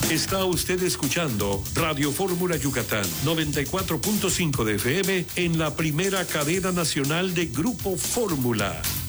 Está usted escuchando Radio Fórmula Yucatán, 94.5 de FM en la primera cadena nacional de Grupo Fórmula.